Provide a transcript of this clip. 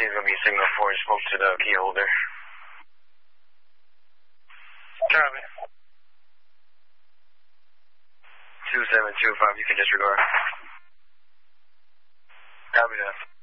is going to be signal 4. You spoke to the key holder. Copy. 2725, you can disregard. Copy that.